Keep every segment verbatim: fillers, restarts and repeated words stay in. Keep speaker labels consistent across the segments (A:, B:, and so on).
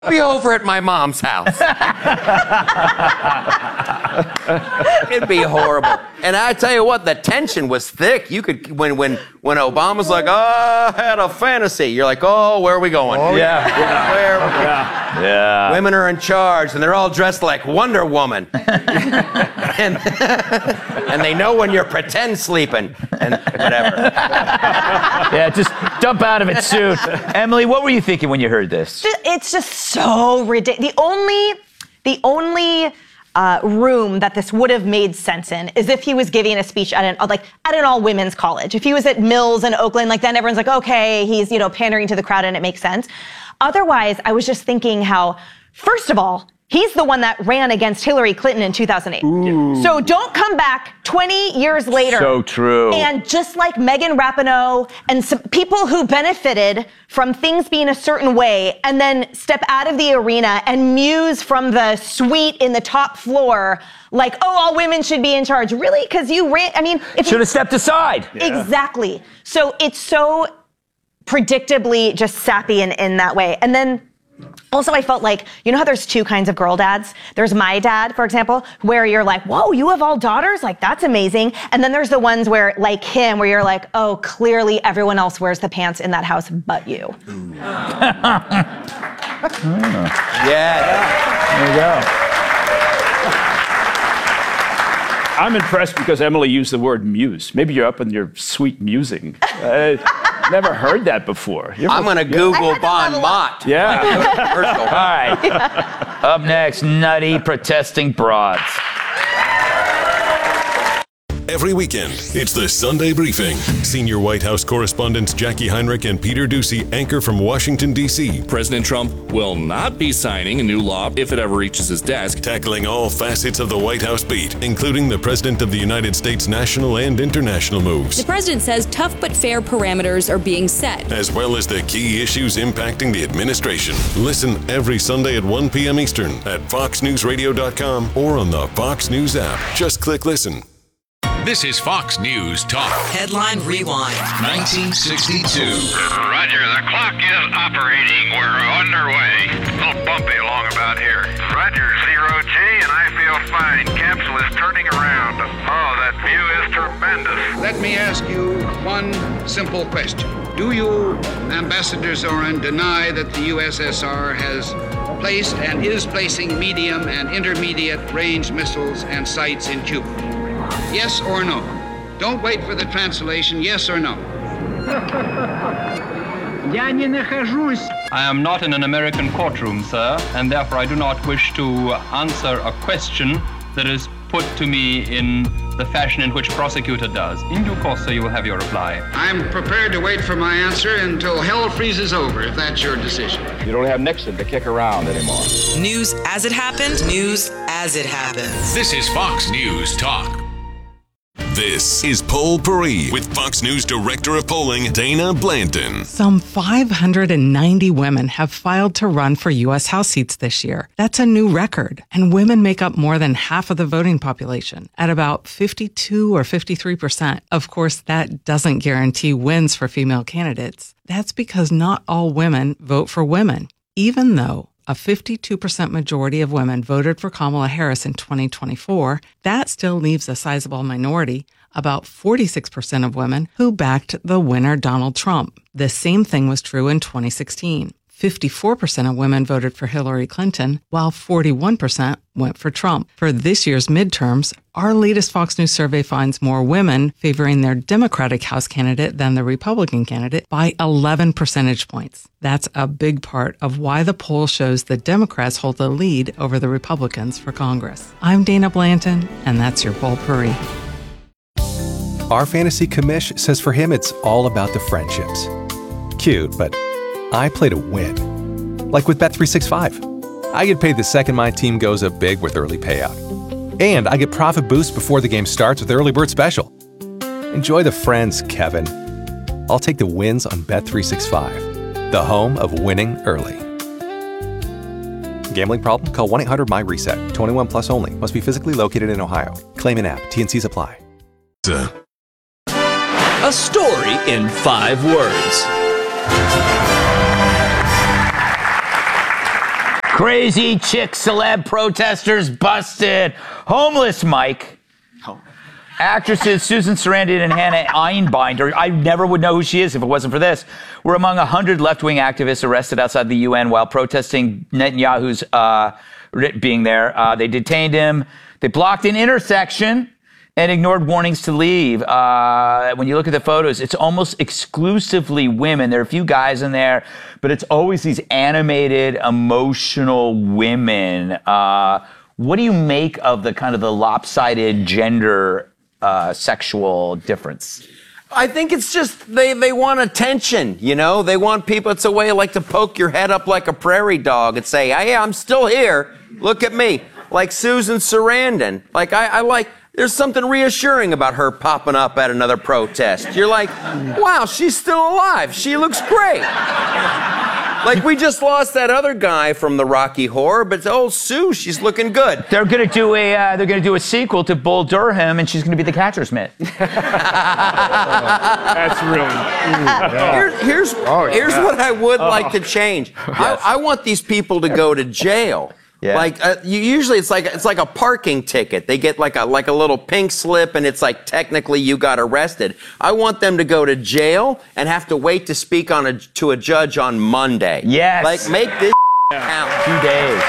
A: Be over at my mom's house. It'd be horrible. And I tell you what, the tension was thick. You could when when when Obama's like, "Oh, I had a fantasy." You're like, "Oh, where are we going?"
B: Oh, yeah. yeah.
A: Where?
B: Yeah. yeah.
A: Women are in charge, and they're all dressed like Wonder Woman. and, and they know when you're pretend sleeping and whatever.
B: Yeah, just dump out of it soon. Emily, what were you thinking when you heard this?
C: It's just so ridiculous. The only, the only uh, room that this would have made sense in is if he was giving a speech at an like at an all women's college. If he was at Mills in Oakland, like then everyone's like, okay, he's you know pandering to the crowd and it makes sense. Otherwise, I was just thinking how, first of all, he's the one that ran against Hillary Clinton in two thousand eight. Ooh. So don't come back twenty years later.
B: So true.
C: And just like Megan Rapinoe and some people who benefited from things being a certain way and then step out of the arena and muse from the suite in the top floor like, oh, all women should be in charge. Really? Because you ran, I mean. if
B: Should have stepped aside.
C: Yeah. Exactly. So it's so predictably just sappy in, in that way. And then also, I felt like, you know how there's two kinds of girl dads? There's my dad, for example, where you're like, whoa, you have all daughters? Like, that's amazing. And then there's the ones where, like him, where you're like, oh, clearly everyone else wears the pants in that house but you.
A: Yeah.
B: There you go.
D: I'm impressed because Emily used the word muse. Maybe you're up in your sweet musing. Uh, never heard that before. You're
A: I'm going to Google Bon Mott.
D: Yeah.
B: All right. Yeah. Up next, nutty protesting broads.
E: Every weekend, it's the Sunday Briefing. Senior White House correspondents Jackie Heinrich and Peter Doocy anchor from Washington, D C
F: President Trump will not be signing a new law if it ever reaches his desk.
E: Tackling all facets of the White House beat, including the President of the United States national and international moves.
G: The president says tough but fair parameters are being set,
E: as well as the key issues impacting the administration. Listen every Sunday at one p.m. Eastern at fox news radio dot com or on the Fox News app. Just click listen.
H: This is Fox News Talk.
I: Headline Rewind.
H: nineteen sixty-two.
J: Roger, the clock is operating. We're underway. A little bumpy along about here. Roger, zero G, and I feel fine. Capsule is turning around. Oh, that view is tremendous.
K: Let me ask you one simple question. Do you, Ambassador Zorin, deny that the U S S R has placed and is placing medium and intermediate range missiles and sites in Cuba? Yes or no? Don't wait for the translation. Yes or no?
L: I am not in an American courtroom, sir, and therefore I do not wish to answer a question that is put to me in the fashion in which prosecutor does. In due course, sir, you will have your reply.
K: I'm prepared to wait for my answer until hell freezes over, if that's your decision.
M: You don't have Nixon to kick around anymore.
I: News as it happened, news as it happens.
H: This is Fox News Talk.
E: This is Poll Paris with Fox News Director of Polling, Dana Blanton.
N: Some five hundred ninety women have filed to run for U S House seats this year. That's a new record. And women make up more than half of the voting population, at about fifty-two or fifty-three percent. Of course, that doesn't guarantee wins for female candidates. That's because not all women vote for women, even though a fifty-two percent majority of women voted for Kamala Harris in twenty twenty-four, that still leaves a sizable minority, about forty-six percent of women, who backed the winner Donald Trump. The same thing was true in twenty sixteen. fifty-four percent of women voted for Hillary Clinton, while forty-one percent went for Trump. For this year's midterms, our latest Fox News survey finds more women favoring their Democratic House candidate than the Republican candidate by eleven percentage points. That's a big part of why the poll shows the Democrats hold the lead over the Republicans for Congress. I'm Dana Blanton, and that's your Poll Paris.
O: Our fantasy commish says for him it's all about the friendships. Cute, but I play to win. Like with Bet three sixty-five. I get paid the second my team goes up big with early payout. And I get profit boost before the game starts with Early Bird Special. Enjoy the friends, Kevin. I'll take the wins on Bet three sixty-five, the home of winning early. Gambling problem? Call one eight hundred M Y reset. twenty-one plus only. Must be physically located in Ohio. Claim in app. T and C's apply.
P: A story in five words.
B: Crazy chick celeb protesters busted. Homeless Mike. Actresses Susan Sarandon and Hannah Einbinder, I never would know who she is if it wasn't for this, were among one hundred left-wing activists arrested outside the U N while protesting Netanyahu's uh, being there. Uh, they detained him. They blocked an intersection and ignored warnings to leave. Uh, when you look at the photos, it's almost exclusively women. There are a few guys in there, but it's always these animated, emotional women. Uh, what do you make of the kind of the lopsided gender Uh, sexual difference?
A: I think it's just they, they want attention, you know? They want people, it's a way like to poke your head up like a prairie dog and say, hey, I'm still here. Look at me. Like Susan Sarandon. Like, I, I like, there's something reassuring about her popping up at another protest. You're like, wow, she's still alive. She looks great. Like, we just lost that other guy from the Rocky Horror, but oh, Sue, she's looking good.
B: They're gonna do a uh, they're gonna do a sequel to Bull Durham, and she's gonna be the catcher's mitt.
D: That's really.
A: Here, here's
D: Oh, yeah.
A: here's what I would
D: Oh.
A: like to change. I, I want these people to go to jail.
B: Yeah.
A: Like uh, you, usually, it's like it's like a parking ticket. They get like a like a little pink slip, and it's like technically you got arrested. I want them to go to jail and have to wait to speak on a to a judge on Monday.
B: Yes.
A: Like make this count.
B: Two days.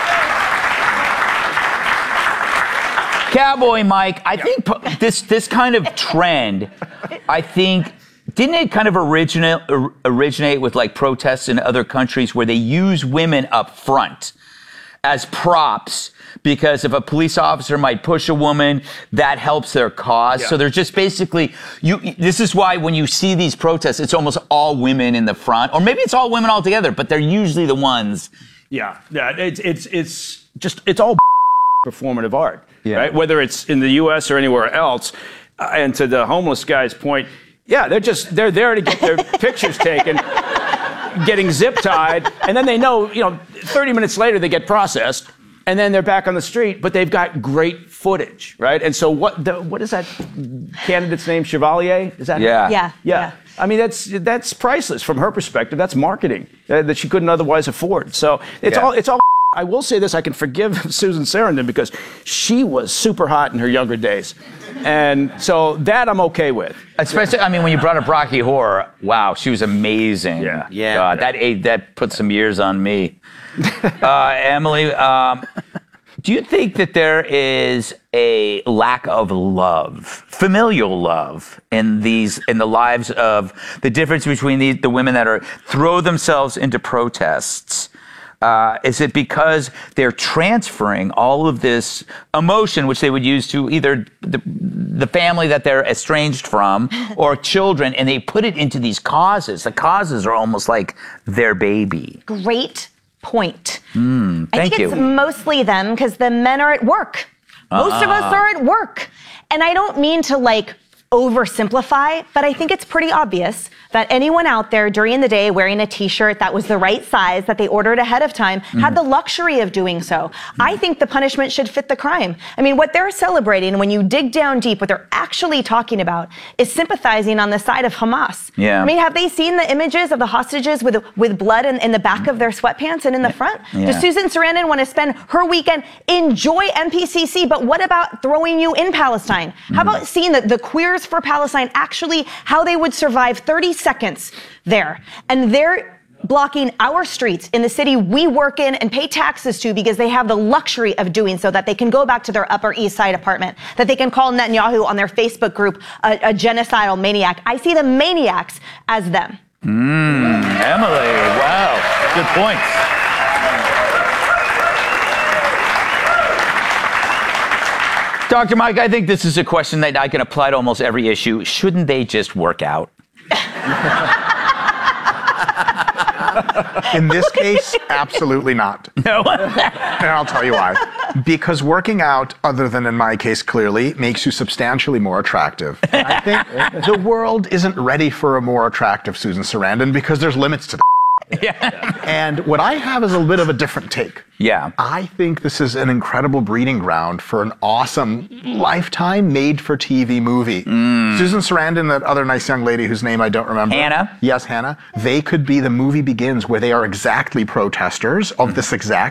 B: Cowboy Mike, I think po- this this kind of trend, I think, didn't it kind of originate or, originate with like protests in other countries where they use women up front as props, because if a police officer might push a woman, that helps their cause.
D: Yeah.
B: So they're just basically, you. This is why when you see these protests, it's almost all women in the front, or maybe it's all women altogether, but they're usually the ones.
D: Yeah, yeah. It's it's it's just it's all performative art,
B: Yeah.
D: right? Whether it's in the U S or anywhere else. Uh, and to the homeless guy's point, yeah, they're just they're there to get their pictures taken, getting zip tied, and then they know, you know, thirty minutes later they get processed, and then they're back on the street, but they've got great footage, right? And so what the, what is that candidate's name? Chevalier? Is that
B: Yeah.
C: Yeah.
D: yeah. I mean, that's that's priceless from her perspective. That's marketing uh, that she couldn't otherwise afford. So it's
B: Yeah.
D: all it's all. I will say this: I can forgive Susan Sarandon because she was super hot in her younger days, and so that I'm okay with.
B: Especially, I mean, when you brought up Rocky Horror, wow, she was amazing.
D: Yeah.
A: Yeah.
B: God, that ate, that put some years on me. uh, Emily, um, do you think that there is a lack of love, familial love, in these in the lives of the difference between the, the women that are throw themselves into protests? Uh, is it because they're transferring all of this emotion, which they would use to either the, the family that they're estranged from or children, and they put it into these causes? The causes are almost like their baby.
C: Great point.
B: Mm,
C: I
B: thank
C: think
B: you.
C: it's mostly them because the men are at work. Most of us
B: Ah.
C: are at work. And I don't mean to like oversimplify, but I think it's pretty obvious that anyone out there during the day wearing a t-shirt that was the right size that they ordered ahead of time
B: Mm-hmm.
C: had the luxury of doing so. I think the punishment should fit the crime. I mean, what they're celebrating when you dig down deep, what they're actually talking about is sympathizing on the side of Hamas.
B: Yeah.
C: I mean, have they seen the images of the hostages with with blood in, in the back of their sweatpants and in the front?
B: Yeah.
C: Does Susan Sarandon want to spend her weekend enjoy M P C C, but what about throwing you in Palestine? How about seeing the, the Queers for Palestine actually how they would survive thirty seconds there? And they're blocking our streets in the city we work in and pay taxes to because they have the luxury of doing so, that they can go back to their Upper East Side apartment, that they can call Netanyahu on their Facebook group a, a genocidal maniac. I see the maniacs as them.
B: Mm, Emily, wow, good points. Doctor Mike, I think this is a question that I can apply to almost every issue. Shouldn't they just work out?
Q: In this case, absolutely not.
B: No.
Q: And I'll tell you why. Because working out, other than in my case clearly, makes you substantially more attractive. And I think the world isn't ready for a more attractive Susan Sarandon because there's limits to that.
B: Yeah.
Q: And what I have is a bit of a different take.
B: Yeah.
Q: I think this is an incredible breeding ground for an awesome lifetime made-for-T V movie.
B: Mm.
Q: Susan Sarandon, that other nice young lady whose name I don't remember.
B: Hannah?
Q: Yes, Hannah. They could be the movie begins where they are exactly protesters of this exact